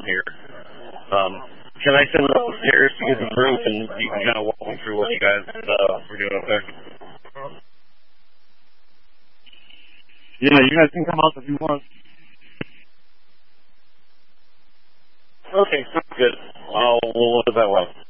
here. Can I send it upstairs to get the proof, and you can kind of walk me through what you guys were doing up there? Yeah, you guys can come out if you want. Okay, sounds good. We'll look at that way.